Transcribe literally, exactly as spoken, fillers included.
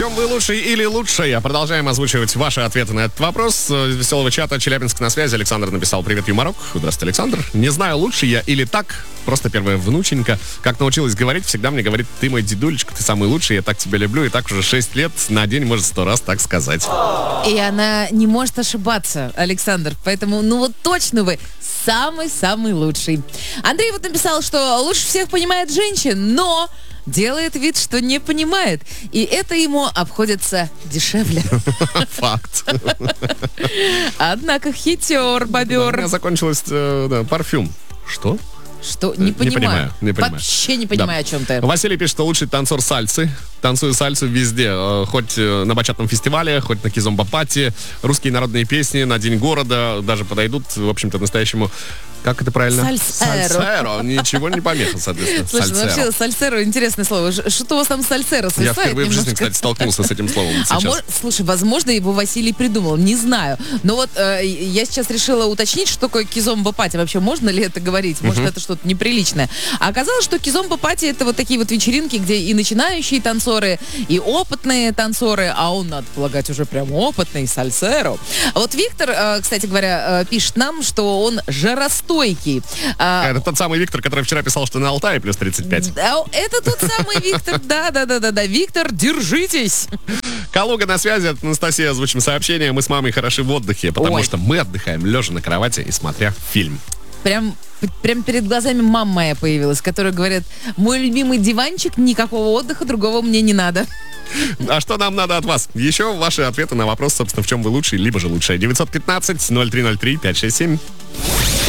чем вы лучший или лучшая? Продолжаем озвучивать ваши ответы на этот вопрос. Из веселого чата Челябинск на связи. Александр написал: привет, юморок. Здравствуйте, Александр. Не знаю, лучше я или так. Просто первая внученька. Как научилась говорить, всегда мне говорит: ты мой дедулечка, ты самый лучший, я так тебя люблю. И так уже шесть лет на день может сто раз так сказать. И она не может ошибаться, Александр. Поэтому, ну вот точно вы самый-самый лучший. Андрей вот написал, что лучше всех понимает женщин, но делает вид, что не понимает. И это ему обходится дешевле. Факт. Однако хитер, бобер. У меня закончилось э, да, парфюм. Что? Что? Не Не понимаю. понимаю, не понимаю. Вообще не понимаю, Да. о чем ты. Василий пишет, что лучший танцор сальсы. Танцую сальсу везде. Э, Хоть э, на бачатном фестивале, хоть на кизомба-пати. Русские народные песни на День города даже подойдут, в общем-то, настоящему... Как это правильно? Сальсеро. Сальсеро. Ничего не помеха, соответственно. Слушай, ну Сальсеро. вообще сальсеро интересное слово. Ш- Что у вас там сальсеро Я свисает впервые в жизни, немножко? кстати, столкнулся с этим словом А сейчас. мож- слушай, возможно, его Василий придумал, не знаю. Но вот э, я сейчас решила уточнить, что такое кизомба-пати. Вообще, можно ли это говорить? Может, это что-то неприличное. А оказалось, что кизомба-пати — это вот такие вот вечеринки, где и начинающие танцоры, и опытные танцоры, а он, надо полагать, уже прям опытный, сальсеро. А вот Виктор, э, кстати говоря, э, пишет нам, что он жаростойкий. А, Это тот самый Виктор, который вчера писал, что на Алтае плюс тридцать пять. да, это тот самый Виктор, да-да-да-да, Виктор, держитесь. Калуга на связи, это Анастасия, озвучим сообщение. Мы с мамой хороши в отдыхе, потому Ой. что мы отдыхаем лежа на кровати и смотря фильм. Прям, прям перед глазами мама моя появилась, которая говорит: мой любимый диванчик, никакого отдыха другого мне не надо. А что нам надо от вас? Еще ваши ответы на вопрос, собственно, в чем вы лучший, либо же лучшая. девятьсот пятнадцать ноль три ноль три пять шесть семь.